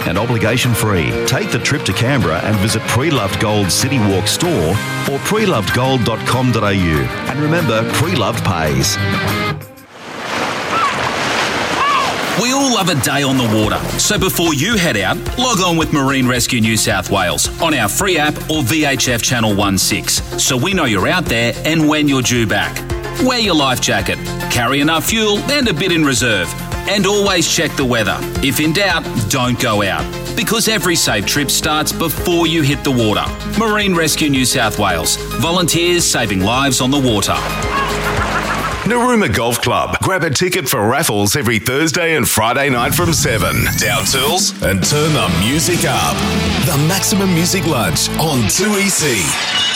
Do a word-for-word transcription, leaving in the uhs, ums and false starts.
and obligation-free. Take the trip to Canberra and visit Pre-Loved Gold City Walk store or pre loved gold dot com dot a u. And remember, Pre-Loved pays. We all love a day on the water, so before you head out, log on with Marine Rescue New South Wales on our free app or V H F Channel sixteen, so we know you're out there and when you're due back. Wear your life jacket, carry enough fuel and a bit in reserve, and always check the weather. If in doubt, don't go out, because every safe trip starts before you hit the water. Marine Rescue New South Wales, volunteers saving lives on the water. Narooma Golf Club. Grab a ticket for raffles every Thursday and Friday night from seven. Down tools and turn the music up. The Maximum Music Lunch on two E C.